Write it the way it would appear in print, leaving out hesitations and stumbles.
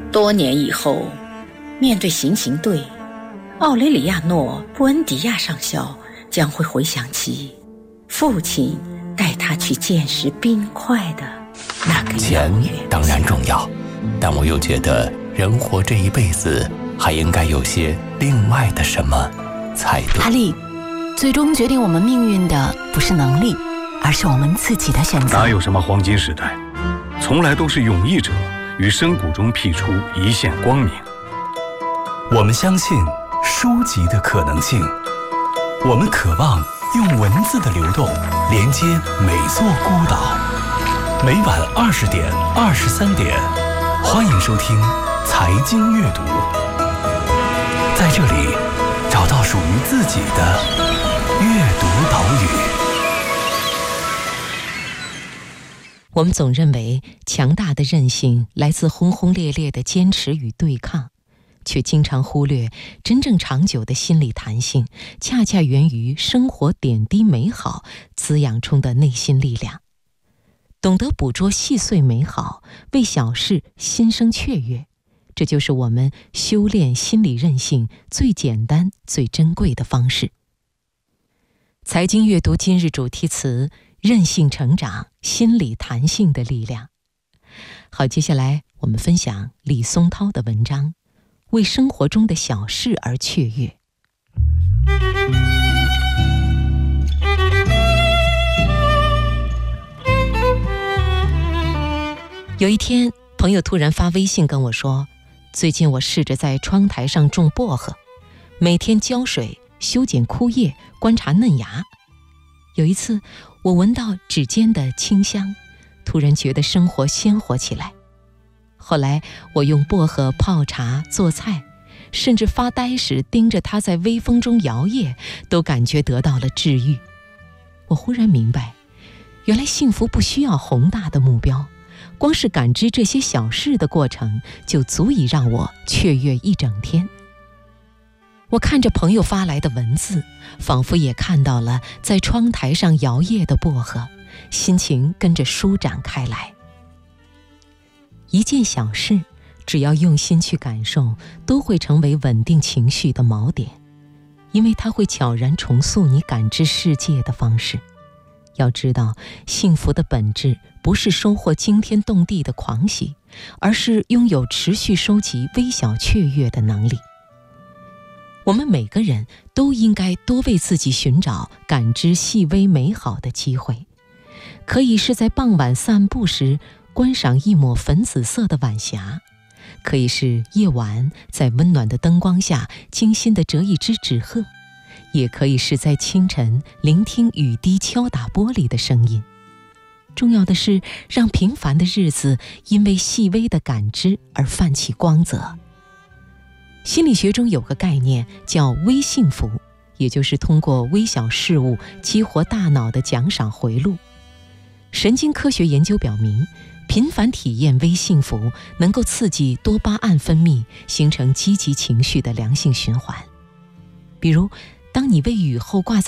多年以后，面对行刑队，奥雷里亚诺·布恩迪亚上校将会回想起父亲带他去见识冰块的那个钱当然重要，但我又觉得人活这一辈子还应该有些另外的什么才对。 哈利，最终决定我们命运的不是能力，而是我们自己的选择。 哪有什么黄金时代，从来都是勇毅者于深谷中辟出一线光明。 我们相信书籍的可能性，我们渴望用文字的流动连接每座孤岛。每晚20点、23点，欢迎收听财经阅读，在这里找到属于自己的阅读岛屿。 我们总认为强大的韧性来自轰轰烈烈的坚持与对抗，却经常忽略真正长久的心理弹性恰恰源于生活点滴美好滋养出的内心力量。懂得捕捉细碎美好，为小事心生雀跃，这就是我们修炼心理韧性最简单最珍贵的方式。财经阅读今日主题词：韧性成长，心理弹性的力量。好，接下来我们分享李松涛的文章，为生活中的小事而雀跃。有一天，朋友突然发微信跟我说，最近我试着在窗台上种薄荷，每天浇水、修剪枯叶、观察嫩芽。有一次，我闻到指尖的清香，突然觉得生活鲜活起来。后来我用薄荷泡茶做菜，甚至发呆时盯着它在微风中摇曳，都感觉得到了治愈。我忽然明白，原来幸福不需要宏大的目标，光是感知这些小事的过程，就足以让我雀跃一整天。我看着朋友发来的文字，仿佛也看到了在窗台上摇曳的薄荷，心情跟着舒展开来。一件小事，只要用心去感受，都会成为稳定情绪的锚点，因为它会悄然重塑你感知世界的方式。要知道，幸福的本质不是收获惊天动地的狂喜，而是拥有持续收集微小雀跃的能力。我们每个人都应该多为自己寻找感知细微美好的机会，可以是在傍晚散步时观赏一抹粉紫色的晚霞，可以是夜晚在温暖的灯光下精心地折一只纸鹤，也可以是在清晨聆听雨滴敲打玻璃的声音。重要的是让平凡的日子因为细微的感知而泛起光泽。心理学中有个概念叫微幸福，也就是通过微小事物激活大脑的奖赏回路。神经科学研究表明，频繁体验微幸福能够刺激多巴胺分泌，形成积极情绪的良性循环。比如，当你为雨后挂在